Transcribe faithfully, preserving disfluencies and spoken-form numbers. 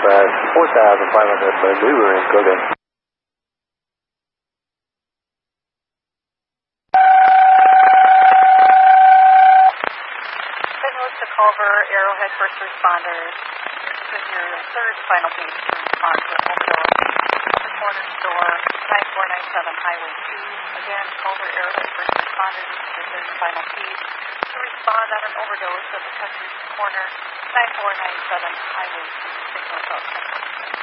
uh, four thousand five hundred maneuvering coding. Saint Louis to Culver, Arrowhead first responders. This is your third final page to respond to an overdose at the corner store, nine four nine seven Highway two. Again, Culver, Arrowhead first responders. This is your third and final page to respond on an overdose at the country corner, nine four nine seven Highway two, Saint Louis, South Central.